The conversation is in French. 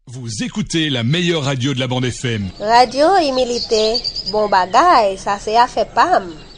Vous écoutez la meilleure radio de la bande FM. Radio Imilité, bon bagay, ça c'est à fait pam.